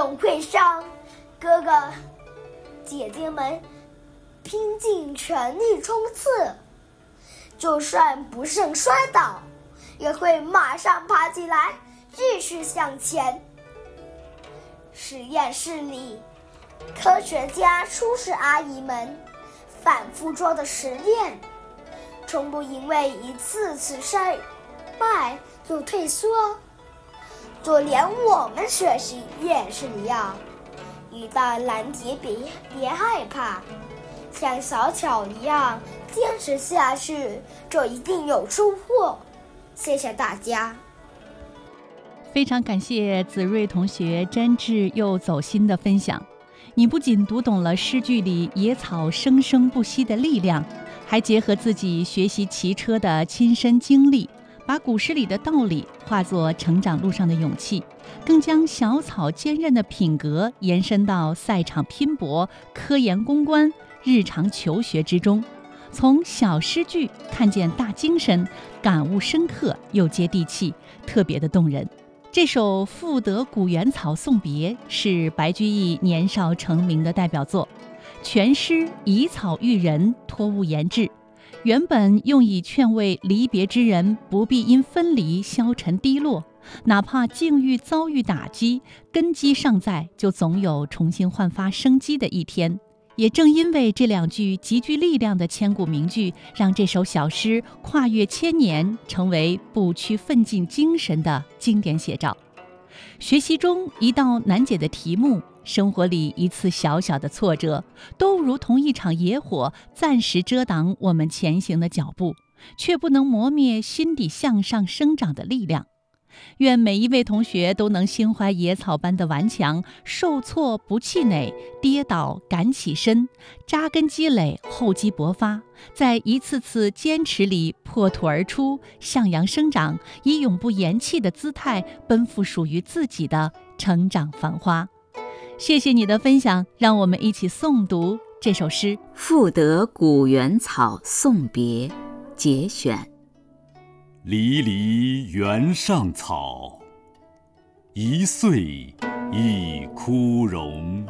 永会上哥哥姐姐们拼尽全力冲刺，就算不慎摔倒，也会马上爬起来继续向前。实验室里，科学家、厨师阿姨们反复做的实验，从不因为一次次失败就退缩。就连我们学习也是一样，遇到难题别害怕，像小巧一样坚持下去，就一定有收获。谢谢大家。 非常感谢子睿同学真挚又走心的分享。你不仅读懂了诗句里野草生生不息的力量，还结合自己学习骑车的亲身经历，把古诗里的道理化作成长路上的勇气，更将小草坚韧的品格延伸到赛场拼搏、科研攻关、日常求学之中。从小诗句看见大精神，感悟深刻又接地气，特别的动人。这首《赋得古原草送别》是白居易年少成名的代表作，全诗以草喻人，托物言志。原本用以劝慰离别之人不必因分离消沉低落，哪怕境遇遭遇打击，根基尚在，就总有重新焕发生机的一天。也正因为这两句极具力量的千古名句，让这首小诗跨越千年，成为不屈奋进精神的经典写照。学习中一道难解的题目，生活里一次小小的挫折，都如同一场野火，暂时遮挡我们前行的脚步，却不能磨灭心底向上生长的力量。愿每一位同学都能心怀野草般的顽强，受挫不气馁，跌倒敢起身，扎根积累，厚积薄发，在一次次坚持里破土而出，向阳生长，以永不言弃的姿态奔赴属于自己的成长繁花。谢谢你的分享，让我们一起诵读这首诗《 赋得古原草送别》节选。 离离原上草，一岁一枯荣。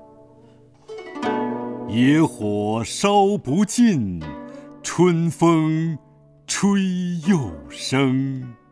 野火烧不尽，春风吹又生。